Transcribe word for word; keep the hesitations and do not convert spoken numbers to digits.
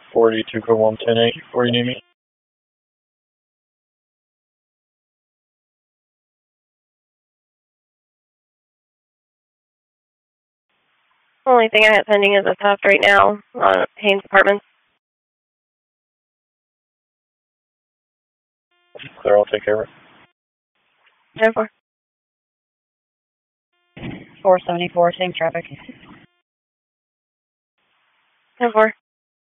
forty, two four one, ten eight, where you need me. Only thing I have pending is a theft right now on Haynes Apartments. Clear, I'll take care of it. ten four. four seventy-four, same traffic. ten four.